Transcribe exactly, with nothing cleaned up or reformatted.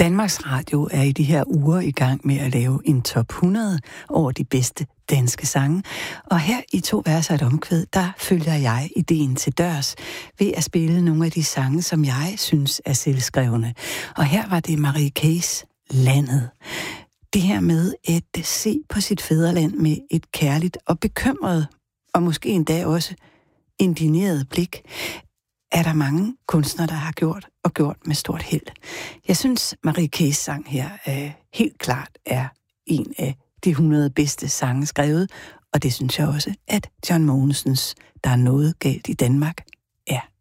Danmarks Radio er i de her uger i gang med at lave en top hundrede over de bedste danske sange. Og her i To Vers og et Omkvæd, der følger jeg ideen til dørs ved at spille nogle af de sange, som jeg synes er selvskrevne. Og her var det Marie K's Landet. Det her med at se på sit fædreland med et kærligt og bekymret, og måske endda også indigneret blik, er der mange kunstnere, der har gjort og gjort med stort held. Jeg synes, Marie K's sang her øh, helt klart er en af de hundrede bedste sange skrevet, og det synes jeg også, at John Mogensens Der er noget galt i Danmark er.